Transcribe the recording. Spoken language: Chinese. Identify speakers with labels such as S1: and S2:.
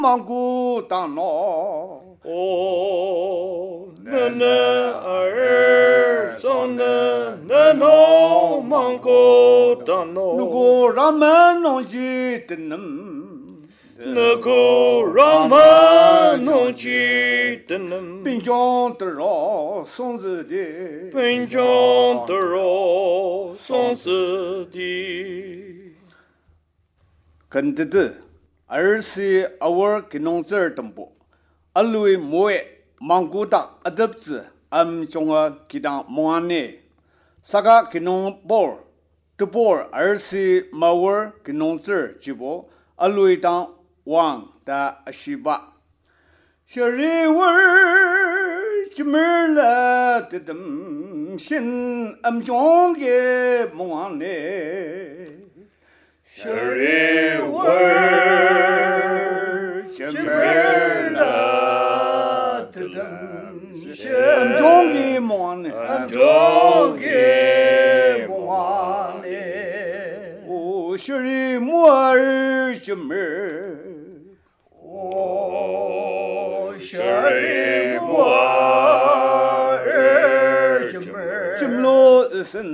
S1: 蒙古当闹，
S2: 哦，那儿上那闹蒙古当闹，
S1: 如果让门弄起的能，
S2: 那个让门弄起的能，
S1: 滨江的绕松子的，
S2: 滨江的绕松子的，
S1: 跟着的。20 hour kinongzer tempo alui moe mangkuta adapts chonga kidang moane saga kinong bor tupor 20 mawar kinongzer jibo alui tang wang da ashiba shari war jmerla tedam shin chonge moane shari war jmerla tedam shin chonge moane o shari war jmer
S2: o shari war jmer
S1: jimlo